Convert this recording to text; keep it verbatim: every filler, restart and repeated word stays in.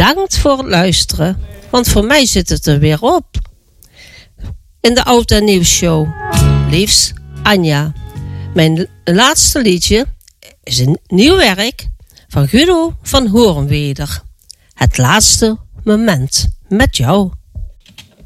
Bedankt voor het luisteren, want voor mij zit het er weer op. In de Oud en Nieuw Show. Liefs, Anja. Mijn laatste liedje is een nieuw werk van Guido van Horenweder. Het laatste moment met jou.